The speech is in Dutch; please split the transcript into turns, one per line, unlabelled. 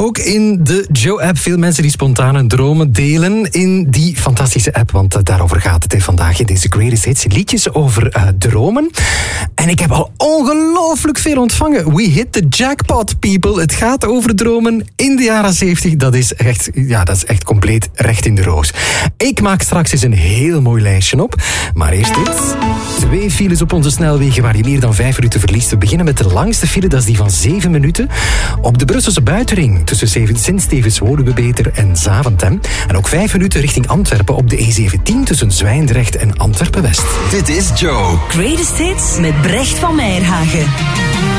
ook in de Joe-app. Veel mensen die spontane dromen delen in die fantastische app. Want daarover gaat het vandaag in deze Greatest Hits. Liedjes over dromen. En ik heb al ongelooflijk veel ontvangen. We hit the jackpot, people. Het gaat over dromen in de jaren 70. Dat is echt compleet recht in de roos. Ik maak straks eens een heel mooi lijstje op. Maar eerst dit. 2 files op onze snelwegen waar je meer dan 5 minuten verliest. We beginnen met de langste file, dat is die van 7 minuten. Op de Brusselse buitenring tussen Sint-Stevens-Woluwebeter en Zaventem. En ook 5 minuten richting Antwerpen op de E17 tussen Zwijndrecht en Antwerpen-West.
Dit is Joe.
Greatest Hits met Brecht van Meierhagen.